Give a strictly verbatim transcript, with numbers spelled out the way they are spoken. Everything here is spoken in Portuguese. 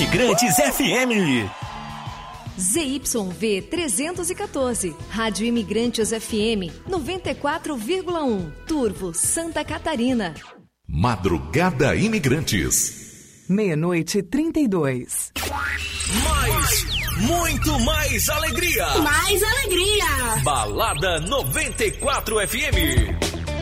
Imigrantes F M. Z Y V trezentos e quatorze, Rádio Imigrantes F M noventa e quatro vírgula um, Turvo, Santa Catarina. Madrugada Imigrantes. Meia-noite e trinta e dois. Mais, muito mais alegria. Mais alegria. Balada noventa e quatro F M.